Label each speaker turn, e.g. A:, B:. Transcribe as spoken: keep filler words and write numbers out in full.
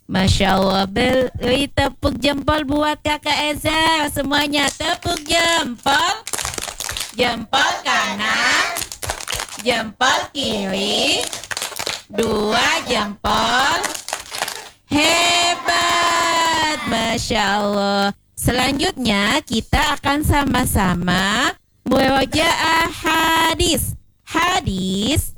A: Masya Allah, beri tepuk jempol buat kakak Eza. Semuanya tepuk jempol. Jempol kanan, jempol kiri, dua jempol. Hebat, Masya Allah. Selanjutnya kita akan sama-sama murojaah hadis. Hadis